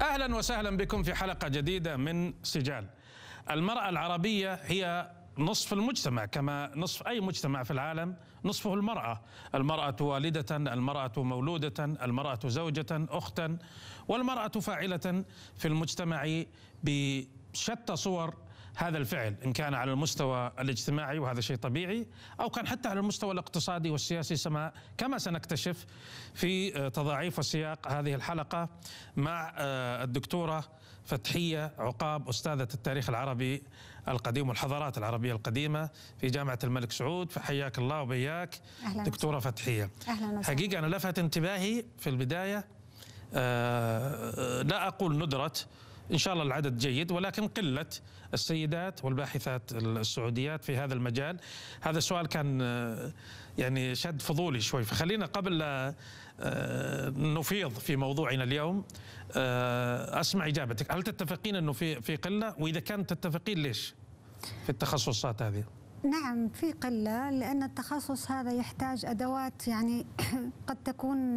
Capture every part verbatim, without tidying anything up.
أهلا وسهلا بكم في حلقة جديدة من سجال. المرأة العربية هي نصف المجتمع، كما نصف أي مجتمع في العالم نصفه المرأة. المرأة والدة، المرأة مولودة، المرأة زوجة، أختا، والمرأة فاعلة في المجتمع بشتى صور هذا الفعل، إن كان على المستوى الاجتماعي وهذا شيء طبيعي، أو كان حتى على المستوى الاقتصادي والسياسي كما سنكتشف في تضاعيف وسياق هذه الحلقة مع الدكتورة فتحية عقاب، أستاذة التاريخ العربي القديم والحضارات العربية القديمة في جامعة الملك سعود. فحياك الله وبياك دكتورة فتحية. أهلا وسهلا. حقيقة أنا لفت انتباهي في البداية، آه لا أقول ندرة، إن شاء الله العدد جيد، ولكن قلة السيدات والباحثات السعوديات في هذا المجال. هذا السؤال كان يعني شد فضولي شوي، فخلينا قبل لا نفيض في موضوعنا اليوم أسمع إجابتك. هل تتفقين أنه في في قلة؟ وإذا كانت تتفقين ليش في التخصصات هذه؟ نعم، في قلة، لأن التخصص هذا يحتاج أدوات يعني قد تكون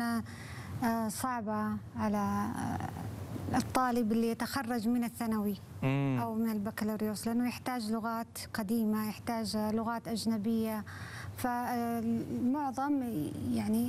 صعبة على الطالب اللي يتخرج من الثانوي مم. أو من البكالوريوس، لأنه يحتاج لغات قديمة، يحتاج لغات أجنبية، فالمعظم يعني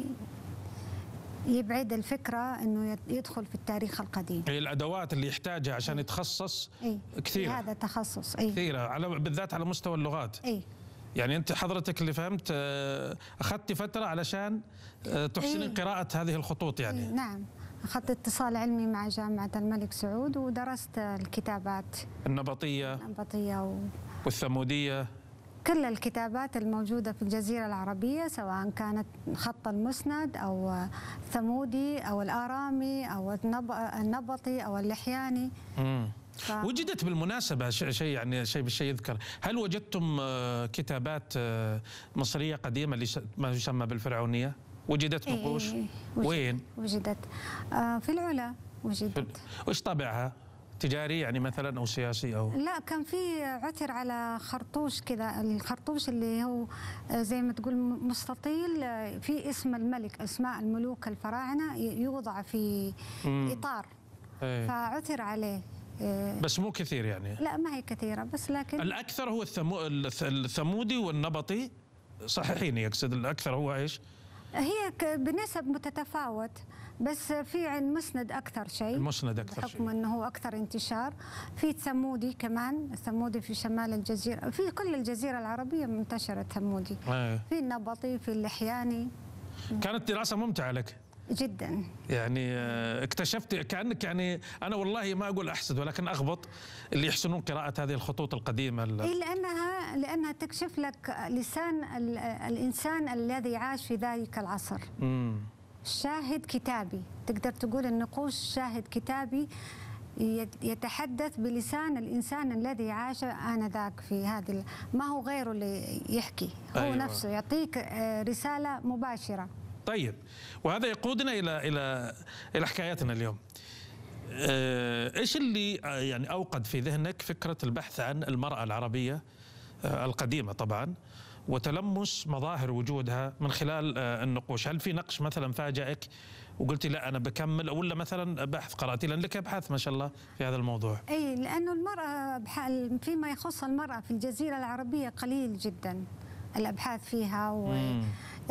يبعد الفكرة أنه يدخل في التاريخ القديم. هي الأدوات اللي يحتاجها عشان يتخصص أي. كثيرة. هذا تخصص أي. كثيرة، على بالذات على مستوى اللغات. أي. يعني أنت حضرتك اللي فهمت أخذت فترة علشان تحسنين أي. قراءة هذه الخطوط يعني. أي. نعم، أخذت اتصال علمي مع جامعة الملك سعود ودرست الكتابات النبطية النبطية و... والثمودية، كل الكتابات الموجودة في الجزيرة العربية، سواء كانت خط المسند أو ثمودي أو الآرامي أو النب... النبطي أو اللحياني. مم. ف... وجدت بالمناسبة شيء يعني شيء بالشيء يذكر، هل وجدتم كتابات مصرية قديمة ما يسمى بالفرعونية؟ وجدت نقوش؟ إيه وجد. وين؟ وجدت آه في العلا وجدت. وش طابعها؟ تجاري يعني مثلا أو سياسي أو؟ لا، كان في عثر على خرطوش كذا، الخرطوش اللي هو زي ما تقول مستطيل في اسم الملك، أسماء الملوك الفراعنة يوضع في مم. إطار. ايه. فعثر عليه. بس مو كثير يعني؟ لا، ما هي كثيرة، بس لكن الأكثر هو الثمو... الثمودي والنبطي. صحيحين، يقصد الأكثر هو إيش؟ هي بنسب متتفاوت، بس في المسند أكثر شيء، المسند أكثر شيء بحكم أنه هو أكثر انتشار. في الثمودي كمان، الثمودي في شمال الجزيرة، في كل الجزيرة العربية منتشر الثمودي. ايه. في النبطي، في اللحياني. كانت دراسة ممتعة لك جدا يعني، اكتشفت كأنك يعني، أنا والله ما أقول أحسد ولكن أغبط اللي يحسنون قراءة هذه الخطوط القديمة. إيه، لأنها لأنها تكشف لك لسان الإنسان الذي عاش في ذلك العصر. مم. شاهد كتابي، تقدر تقول النقوش شاهد كتابي يتحدث بلسان الإنسان الذي عاش آنذاك في هذه، ما هو غيره اللي يحكي، هو أيوة. نفسه يعطيك رسالة مباشرة. طيب، وهذا يقودنا إلى إلى إلى حكايتنا اليوم. إيش اللي يعني أوقد في ذهنك فكرة البحث عن المرأة العربية القديمة طبعا، وتلمس مظاهر وجودها من خلال النقوش؟ هل في نقش مثلا فاجأك وقلتي لا أنا بكمل، ولا مثلا بحث قرأتي؟ لأن لك أبحاث ما شاء الله في هذا الموضوع. أي، لأنه المرأة فيما يخص المرأة في الجزيرة العربية قليل جدا الأبحاث فيها و